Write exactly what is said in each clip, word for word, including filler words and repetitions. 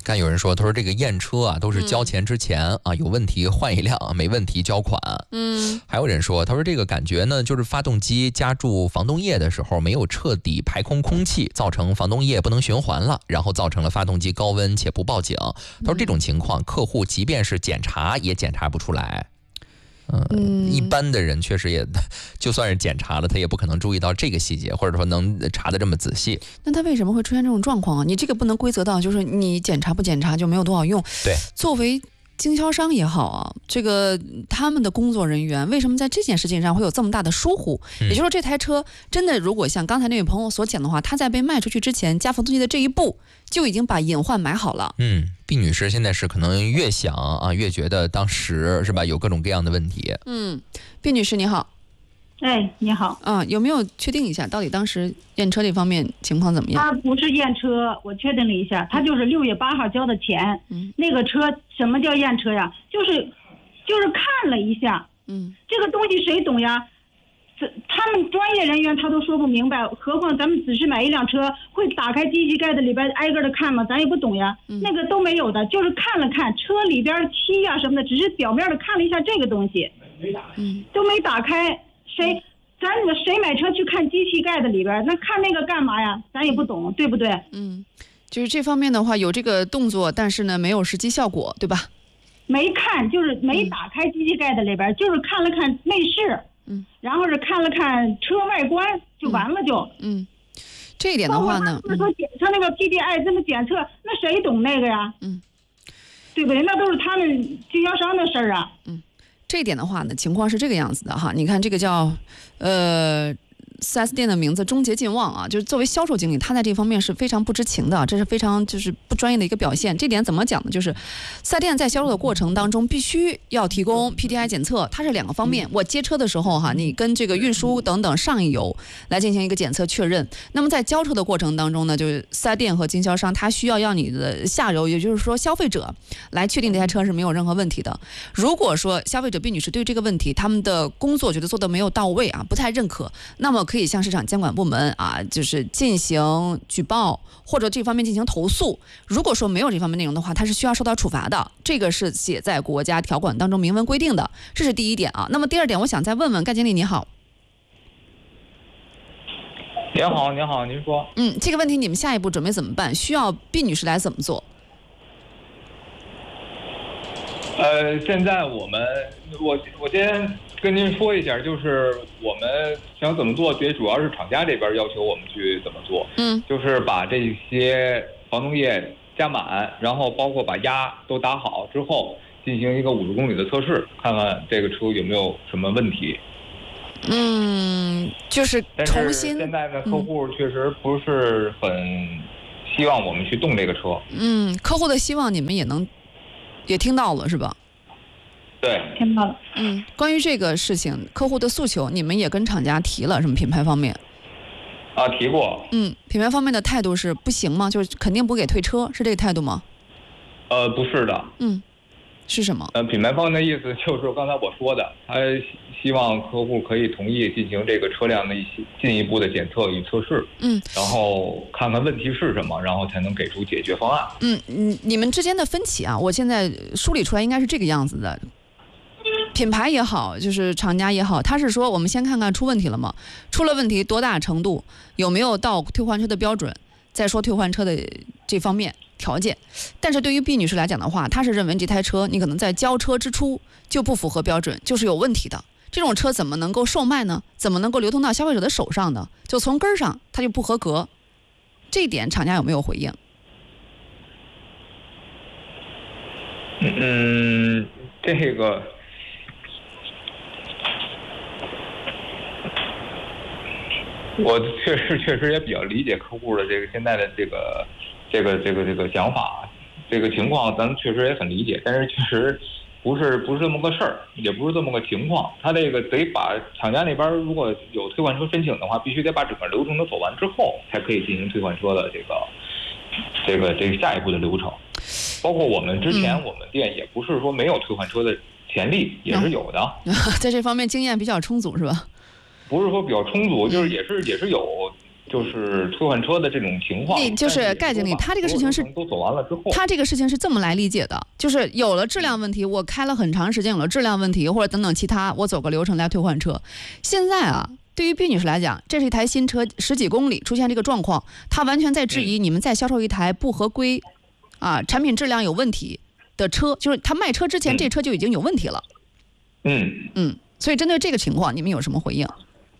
看有人说，他说这个验车啊，都是交钱之前、嗯、啊有问题换一辆，没问题交款。 嗯， 还有人说，他说这个感觉呢，就是发动机加注防冻液的时候没有彻底排空空气，造成防冻液不能循环了，然后造成了发动机高温且不报警。他说这种情况，客户即便是检查也检查不出来。嗯， 嗯一般的人确实也，就算是检查了，他也不可能注意到这个细节，或者说能查得这么仔细。 那他为什么会出现这种状况啊？你这个不能归责到就是你检查不检查就没有多少用。 对， 作为经销商也好啊，这个他们的工作人员为什么在这件事情上会有这么大的疏忽？ 嗯、 也就是说，这台车真的如果像刚才那位朋友所讲的话，他在被卖出去之前，加防冻剂的这一步就已经把隐患埋好了。 嗯，毕女士现在是可能越想啊，越觉得当时是吧有各种各样的问题。 嗯，毕女士你好。 哎，你好。 啊，有没有确定一下到底当时验车这方面情况怎么样？ 他不是验车，我确定了一下，他就是六月八号交的钱。 嗯， 那个车什么叫验车呀？就是就是看了一下。 嗯， 这个东西谁懂呀？这他们专业人员他都说不明白，何况咱们只是买一辆车，会打开机器盖子里边挨个的看吗？咱也不懂呀。 嗯、 那个都没有的，就是看了看车里边漆呀什么的，只是表面的看了一下这个东西， 嗯， 都没打开。谁，咱谁买车去看机器盖子里边？那看那个干嘛呀？咱也不懂，对不对？ 嗯，就是这方面的话有这个动作，但是呢没有实际效果，对吧？ 没看，就是没打开机器盖子里边，嗯、就是看了看内饰， 嗯， 然后是看了看车外观，就完了就。 嗯，嗯这一点的话呢， 就是说检测那个 P D I 这么检测，那谁懂那个呀？ 嗯， 对不对？那都是他们经销商的事儿啊。 嗯。这一点的话呢，情况是这个样子的哈。你看这个叫，呃，四 S 店的名字终结进旺啊，就是作为销售经理，他在这方面是非常不知情的，这是非常就是不专业的一个表现。这点怎么讲呢？就是四 S 店在销售的过程当中，必须要提供 P D I 检测，它是两个方面。我接车的时候哈，你跟这个运输等等上游来进行一个检测确认。那么在交车的过程当中呢，就是四 S 店和经销商，他需要让你的下游，也就是说消费者来确定这台车是没有任何问题的。如果说消费者毕女士对这个问题，他们的工作觉得做得没有到位啊，不太认可，那么可以向市场监管部门啊，就是进行举报或者这方面进行投诉。如果说没有这方面内容的话，它是需要受到处罚的，这个是写在国家条款当中明文规定的，这是第一点啊。那么第二点，我想再问问盖经理，你好。 您好，您好，您说。 嗯，这个问题你们下一步准备怎么办？需要毕女士来怎么做？ 呃，现在我们，我我先跟您说一下，就是我们想怎么做，也主要是厂家这边要求我们去怎么做。 嗯， 就是把这些防冻液加满，然后包括把压都打好之后，进行一个五十公里的测试，看看这个车有没有什么问题。 嗯，就是重新。 现在的客户确实不是很希望我们去动这个车。 嗯，客户的希望你们也能也听到了是吧？ 对， 听到了。 嗯，关于这个事情，客户的诉求你们也跟厂家提了，什么品牌方面？ 啊，提过。 嗯，品牌方面的态度是不行吗？就是肯定不给退车，是这个态度吗？ 呃，不是的。 嗯，是什么？ 呃，品牌方的意思就是刚才我说的，他希望客户可以同意进行这个车辆的一些进一步的检测与测试， 嗯， 然后看看问题是什么，然后才能给出解决方案。 嗯嗯，你们之间的分歧啊，我现在梳理出来应该是这个样子的。品牌也好，就是厂家也好，他是说我们先看看出问题了吗？出了问题多大程度，有没有到退换车的标准，再说退换车的这方面条件。但是对于毕女士来讲的话，她是认为这台车你可能在交车之初就不符合标准，就是有问题的。这种车怎么能够售卖呢？怎么能够流通到消费者的手上呢？就从根儿上它就不合格。这一点厂家有没有回应？ 嗯，这个。我确实确实也比较理解客户的这个现在的这个这个这个这个想法，这个情况咱们确实也很理解，但是确实不是不是这么个事儿，也不是这么个情况。他这个得把厂家那边如果有退换车申请的话，必须得把整个流程都走完之后，才可以进行退换车的这个这个这个下一步的流程。包括我们之前我们店也不是说没有退换车的潜力，也是有的。 在这方面经验比较充足是吧？ 不是说比较充足，就是也是也是有就是退换车的这种情况。 你就是盖经理，他这个事情是都走完了之后， 他这个事情是这么来理解的，就是有了质量问题，我开了很长时间，有了质量问题或者等等其他，我走个流程来退换车。现在啊，对于毕女士来讲，这是一台新车，十几公里出现这个状况，她完全在质疑你们再销售一台不合规、啊产品质量有问题的车，就是他卖车之前这车就已经有问题了。 嗯嗯，所以针对这个情况，你们有什么回应？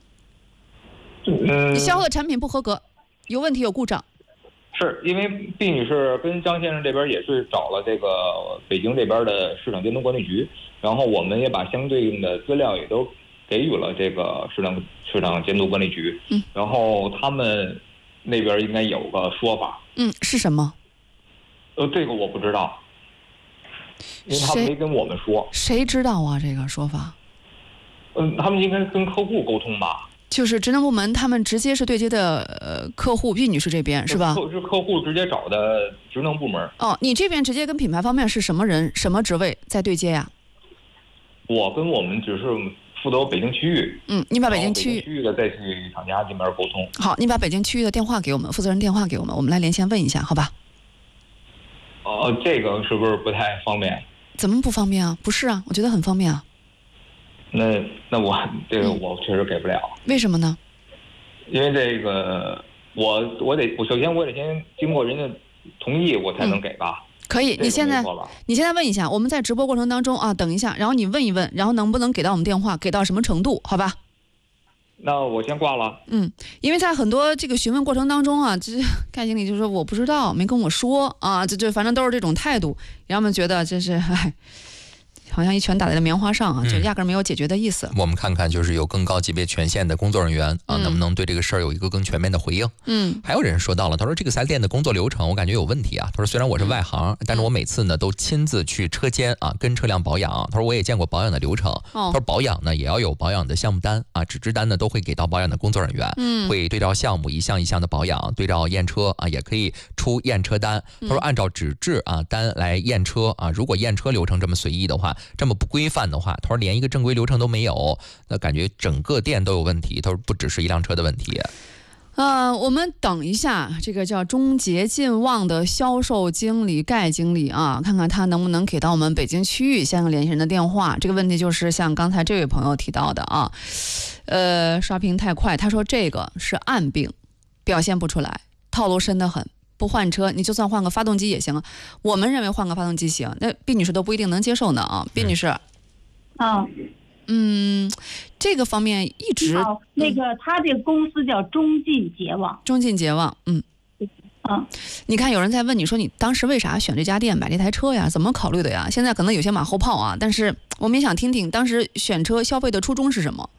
嗯， 你销售的产品不合格，有问题有故障。 是因为毕女士跟张先生这边也是找了这个北京这边的市场监督管理局，然后我们也把相对应的资料也都给予了这个市场市场监督管理局， 嗯， 然后他们那边应该有个说法。 嗯，是什么？ 呃，这个我不知道，因为他们没跟我们说。 谁知道啊？这个说法？ 嗯，他们应该跟客户沟通吧。 就是职能部门，他们直接是对接的呃客户毕女士这边是吧？ 是客户直接找的职能部门。 哦，你这边直接跟品牌方面是什么人、什么职位在对接呀？ 我跟我们只是负责北京区域。 嗯，你把北京区域区域的再去厂家这边沟通。 好，你把北京区域的电话给我们，负责人电话给我们，我们来连线问一下，好吧？ 哦、呃，这个是不是不太方便？ 怎么不方便啊？不是啊，我觉得很方便啊。 那那我这个我确实给不了。 嗯、为什么呢？ 因为这个我我得我首先我得先经过人家同意我才能给吧。 嗯、可以，你现在你现在问一下，我们在直播过程当中啊，等一下，然后你问一问，然后能不能给到我们电话，给到什么程度，好吧？ 那我先挂了。 嗯，因为在很多这个询问过程当中啊，这盖经理就说我不知道，没跟我说啊，这这反正都是这种态度，让我们觉得这是哎。好像一拳打在了棉花上啊，就压根没有解决的意思。 嗯、我们看看，就是有更高级别权限的工作人员啊， 嗯、 能不能对这个事儿有一个更全面的回应？ 嗯， 还有人说到了，他说这个四 S 店的工作流程我感觉有问题啊。他说虽然我是外行，嗯、但是我每次呢都亲自去车间啊跟车辆保养。他说我也见过保养的流程。哦、他说保养呢也要有保养的项目单啊，纸质单呢都会给到保养的工作人员，嗯，会对照项目一项一项的保养，对照验车啊，也可以出验车单。他说按照纸质啊单来验车啊，如果验车流程这么随意的话，这么不规范的话，他说连一个正规流程都没有，那感觉整个店都有问题。他说不只是一辆车的问题。 呃，我们等一下，这个叫中捷劲旺的销售经理盖经理啊，看看他能不能给到我们北京区域相应联系人的电话。这个问题就是像刚才这位朋友提到的啊，呃，刷屏太快，他说这个是暗病，表现不出来，套路深得很。不换车，你就算换个发动机也行。我们认为换个发动机行，那毕女士都不一定能接受呢啊。毕女士， 嗯嗯，这个方面一直好，那个他这个公司叫中进捷旺， 中进捷旺，嗯嗯， 你看有人在问你说你当时为啥选这家店买这台车呀？怎么考虑的呀？现在可能有些马后炮啊，但是我们也想听听当时选车消费的初衷是什么。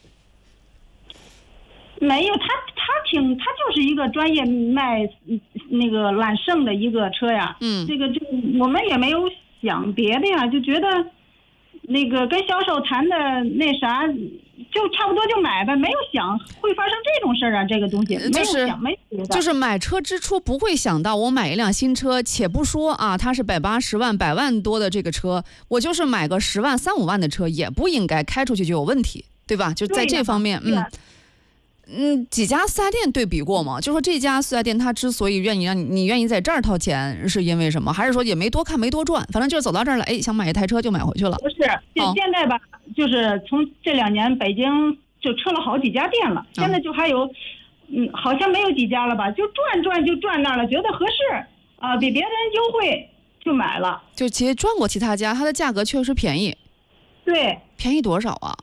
没有，他他挺他就是一个专业卖那个揽胜的一个车呀， 嗯， 这个这个我们也没有想别的呀，就觉得那个跟销售谈的那啥，就差不多就买呗，没有想会发生这种事儿啊，这个东西没有想，没觉得， 就是买车之初不会想到我买一辆新车，且不说啊，它是百八十万、百万多的这个车，我就是买个十万、三五万的车，也不应该开出去就有问题，对吧？就在这方面，嗯。嗯，几家四 S 店对比过吗？就说这家四 S 店，他之所以愿意让你，你愿意在这儿掏钱，是因为什么？还是说也没多看，没多转，反正就是走到这儿了，哎，想买一台车就买回去了？ 不是，现现在吧，哦、就是从这两年北京就撤了好几家店了，现在就还有，嗯，好像没有几家了吧？就转转就转那儿了，觉得合适啊、呃，比别人优惠就买了。 就其实转过其他家，它的价格确实便宜。 对， 便宜多少啊？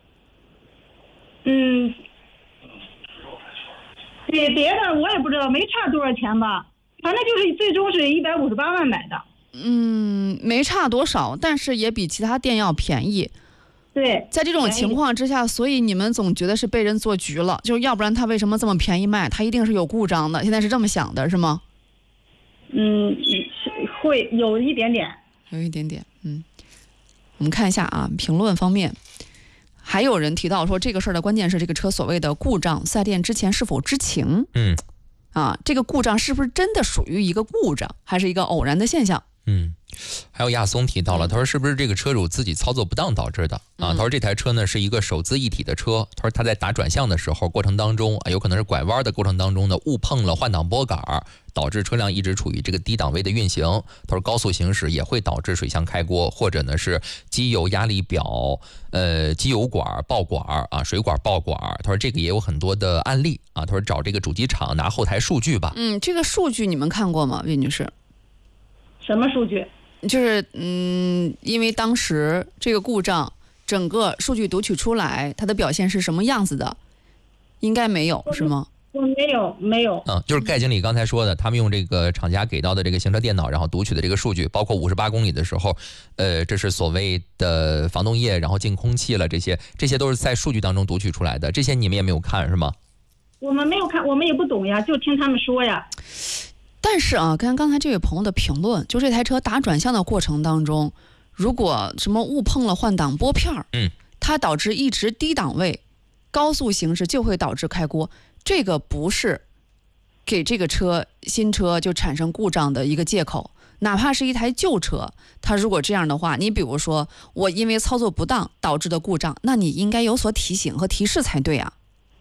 嗯。别别的我也不知道，没差多少钱吧，反正就是最终是一百五十八万买的。 嗯，没差多少，但是也比其他店要便宜。 对， 在这种情况之下，所以你们总觉得是被人做局了，就是要不然他为什么这么便宜卖？他一定是有故障的。现在是这么想的，是吗？ 嗯，会有一点点， 有一点点。嗯，我们看一下啊，评论方面。还有人提到说，这个事儿的关键是这个车所谓的故障，四 S 店之前是否知情？ 嗯， 啊，这个故障是不是真的属于一个故障，还是一个偶然的现象？ 嗯， 还有亚松提到了，他说是不是这个车主自己操作不当导致的啊？他说这台车呢是一个手自一体的车，他说他在打转向的时候过程当中啊，有可能是拐弯的过程当中呢误碰了换挡拨杆，导致车辆一直处于这个低档位的运行。他说高速行驶也会导致水箱开锅，或者呢是机油压力表、呃机油管爆管啊、水管爆管。他说这个也有很多的案例啊。他说找这个主机厂拿后台数据吧。 嗯，这个数据你们看过吗，魏女士？ 什么数据？ 就是嗯，因为当时这个故障整个数据读取出来，它的表现是什么样子的？应该没有，是吗？ 我没有，没有。 嗯，就是盖经理刚才说的，他们用这个厂家给到的这个行车电脑，然后读取的这个数据，包括五十八公里的时候，呃，这是所谓的防冻液，然后进空气了，这些这些都是在数据当中读取出来的，这些你们也没有看是吗？ 我们没有看，我们也不懂呀，就听他们说呀。 但是啊，跟刚才这位朋友的评论，就这台车打转向的过程当中，如果什么误碰了换挡拨片， 嗯， 它导致一直低档位，高速行驶就会导致开锅，这个不是给这个车新车就产生故障的一个借口。哪怕是一台旧车，它如果这样的话，你比如说我因为操作不当导致的故障，那你应该有所提醒和提示才对啊。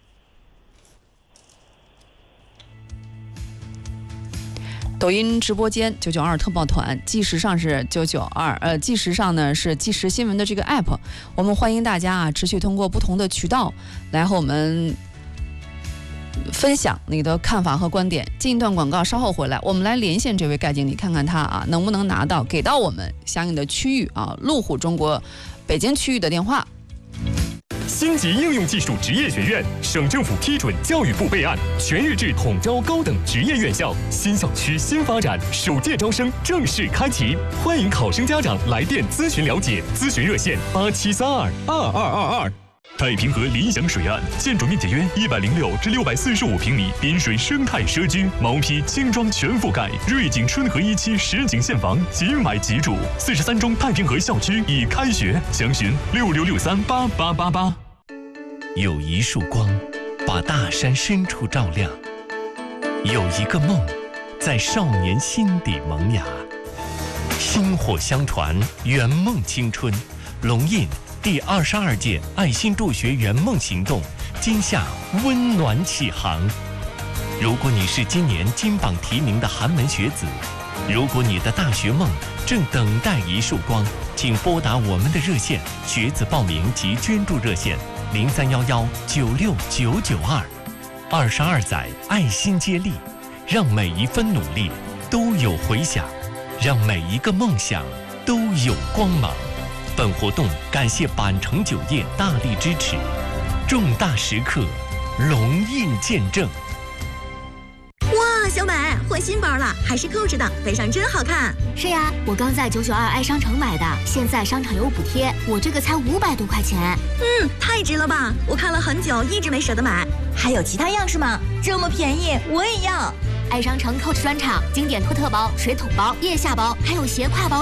抖音直播间九九二特报团，即时上是九九二，呃，即时上呢是即时新闻的这个 app， 我们欢迎大家啊，持续通过不同的渠道来和我们分享你的看法和观点。进一段广告，稍后回来，我们来连线这位盖经理，看看他啊能不能拿到给到我们相应的区域啊，路虎中国北京区域的电话。 星级应用技术职业学院，省政府批准，教育部备案，全日制统招高等职业院校，新校区新发展，首届招生正式开启，欢迎考生家长来电咨询了解，咨询热线八七三二二二二二。太平河理想水岸，建筑面积约一百零六至六百四十五平米，滨水生态社区，毛坯精装全覆盖，瑞景春和一期实景现房，即买即住。四十三中太平河校区已开学，详询六六六三八八八八。 有一束光，把大山深处照亮；有一个梦，在少年心底萌芽。薪火相传，圆梦青春。龙印第二十二届爱心助学圆梦行动今夏温暖启航。如果你是今年金榜题名的寒门学子，如果你的大学梦正等待一束光，请拨打我们的热线学子报名及捐助热线零三幺幺九六九九二。二十二载爱心接力，让每一分努力都有回响，让每一个梦想都有光芒。本活动感谢板城酒业大力支持，重大时刻，龙印见证。 哇，小美换新包了，还是扣着的，背上真好看。 是呀，我刚在九九二爱商城买的，现在商场有补贴，我这个才五百多块钱。 嗯，太值了吧！我看了很久，一直没舍得买。还有其他样式吗？这么便宜，我也要。 爱商城 Coach 专场，经典托特包、水桶包、腋下包，还有斜挎包。